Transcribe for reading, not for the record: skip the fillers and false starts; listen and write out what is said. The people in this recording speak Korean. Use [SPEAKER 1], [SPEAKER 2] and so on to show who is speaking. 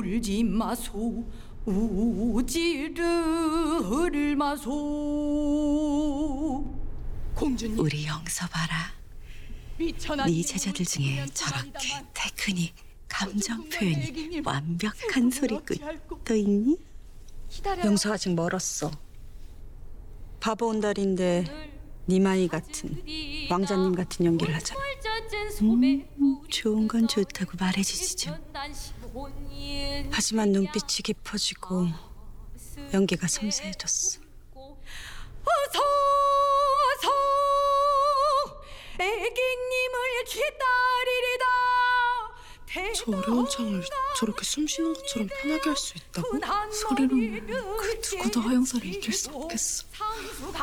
[SPEAKER 1] 울지 마소 우지를 마소. 공주님,
[SPEAKER 2] 우리 영서 봐라. 네 제자들 중에 저렇게 테크닉, 감정 표현이 완벽한 소리꾼 또 있니?
[SPEAKER 3] 영서 아직 멀었어. 바보 온달인데 니마이 같은, 왕자님 같은 연기를 하잖아.
[SPEAKER 2] 좋은 건 좋다고 말해주지 좀.
[SPEAKER 3] 하지만 눈빛이 깊어지고 연기가 섬세해졌어.
[SPEAKER 1] 어서 어서 애기님을 기다리리다.
[SPEAKER 4] 저 어려운 창을 저렇게 숨 쉬는 것처럼 편하게 할 수 있다고? 소리로는 그 누구도 허영사를 이길 수 없겠어.